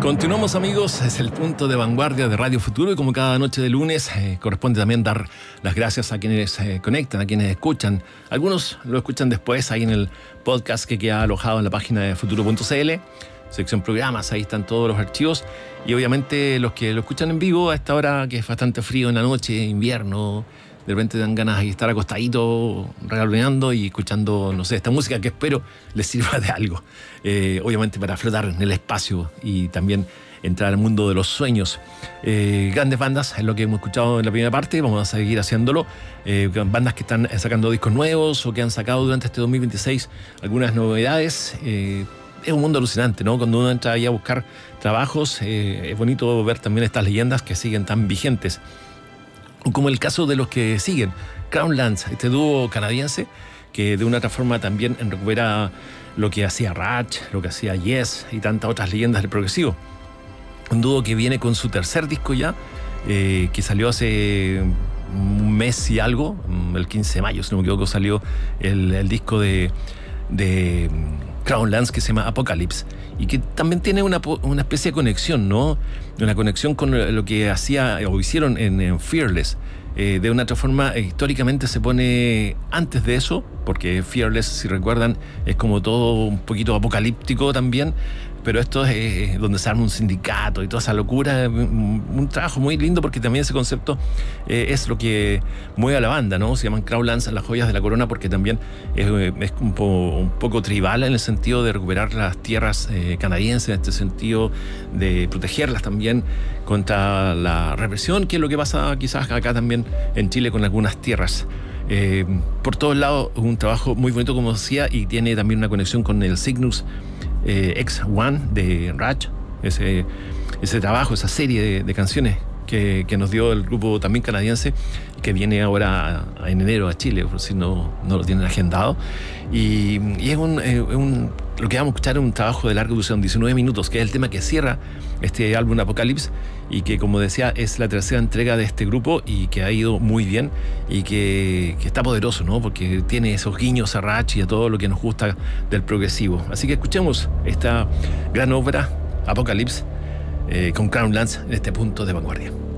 Continuamos, amigos, es el punto de vanguardia de Radio Futuro y como cada noche de lunes corresponde también dar las gracias a quienes conectan, a quienes escuchan. Algunos lo escuchan después ahí en el podcast que queda alojado en la página de futuro.cl, sección programas, ahí están todos los archivos y obviamente los que lo escuchan en vivo a esta hora que es bastante frío en la noche, invierno, de repente dan ganas de estar acostadito, regaloneando y escuchando, no sé, esta música que espero les sirva de algo. Obviamente para flotar en el espacio y también entrar al mundo de los sueños. Grandes bandas es lo que hemos escuchado en la primera parte, vamos a seguir haciéndolo. Bandas que están sacando discos nuevos o que han sacado durante este 2026 algunas novedades. Es un mundo alucinante, ¿no? Cuando uno entra ahí a buscar trabajos, es bonito ver también estas leyendas que siguen tan vigentes. Como el caso de los que siguen, Crown Lands, este dúo canadiense que de una otra forma también recupera lo que hacía Ratch, lo que hacía Yes y tantas otras leyendas del progresivo. Un dúo que viene con su tercer disco ya, que salió hace un mes y algo, el 15 de mayo, si no me equivoco, salió el disco de Crown Lands que se llama Apocalypse y que también tiene una especie de conexión, ¿no? Una conexión con lo que hacía o hicieron en Fearless. De una otra forma, históricamente se pone antes de eso, porque Fearless, si recuerdan, es como todo un poquito apocalíptico también, pero esto es donde se arma un sindicato y toda esa locura, un trabajo muy lindo porque también ese concepto es lo que mueve a la banda, ¿no? Se llaman Crown Lands, las joyas de la corona, porque también es un poco tribal en el sentido de recuperar las tierras canadienses, en este sentido de protegerlas también contra la represión, que es lo que pasa quizás acá también en Chile con algunas tierras. Por todos lados, un trabajo muy bonito, como decía, y tiene también una conexión con el Cygnus X1 de Ratch, ese trabajo, esa serie de canciones que nos dio el grupo también canadiense, que viene ahora en enero a Chile, por si no lo tienen agendado. Y es lo que vamos a escuchar es un trabajo de larga duración, 19 minutos, que es el tema que cierra este álbum Apocalypse y que, como decía, es la tercera entrega de este grupo y que ha ido muy bien y que está poderoso, ¿no? Porque tiene esos guiños a Ratch y a todo lo que nos gusta del progresivo. Así que escuchemos esta gran obra, Apocalypse, con Crown Lands en este punto de vanguardia.